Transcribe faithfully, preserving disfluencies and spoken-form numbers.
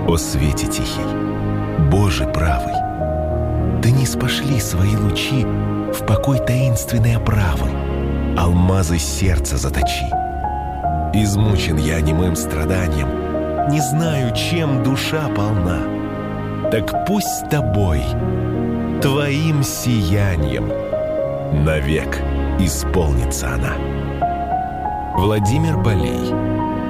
О свете тихий, Боже правый, Ты не спошли свои лучи в покой таинственной оправы, алмазы сердца заточи. Измучен я немым страданием, не знаю, чем душа полна. Так пусть с тобой, твоим сиянием, навек исполнится она. Владимир Болей.